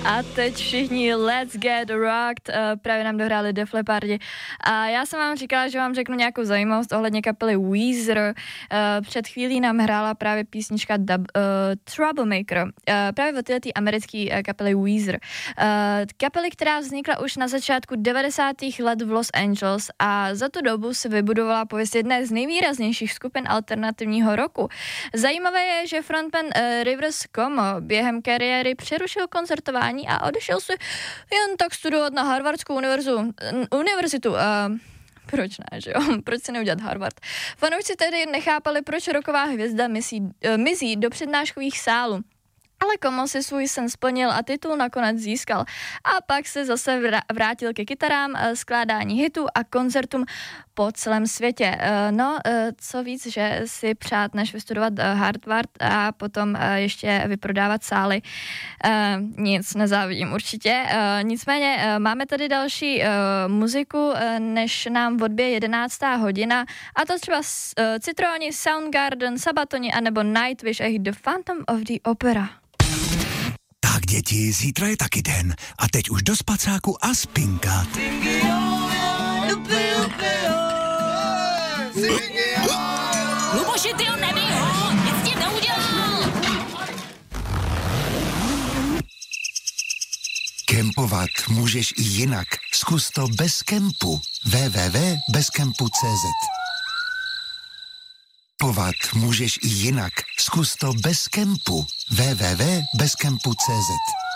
A teď všichni Let's Get Rocked, právě nám dohráli Def Leppard. A já jsem vám říkala, že vám řeknu nějakou zajímavost ohledně kapely Weezer. Před chvílí nám hrála právě písnička Troublemaker. Právě od této americké kapely Weezer. Kapely, která vznikla už na začátku 90. let v Los Angeles a za tu dobu se vybudovala pověst jedné z nejvýraznějších skupin alternativního roku. Zajímavé je, že frontman Rivers Cuomo během kariéry přerušil koncertování a odešel si jen tak studovat na Harvardskou univerzitu. Proč ne, že jo? Proč si neudělat Harvard? Fanoušci tedy nechápali, proč rocková hvězda mizí do přednáškových sálů. Ale Cuomo si svůj sen splnil a titul nakonec získal. A pak se zase vrátil ke kytarám, skládání hitů a koncertům po celém světě. Co víc, že si přát, než vystudovat Harvard a potom ještě vyprodávat sály. Nic, nezávidím určitě. Nicméně máme tady další muziku, než nám odbije 11. hodina. A to třeba Citroni, Soundgarden, Sabatoni anebo Nightwish a The Phantom of the Opera. Tak děti, zítra je taky den a teď už do spacáku a spinkat. Luboši, ty ho nebij ho, nic ti neudělal. Kempovat můžeš i jinak. Zkus to bez kempu. www.bezkempu.cz Kempovat můžeš i jinak. Zkus to bez kempu. www.bezkempu.cz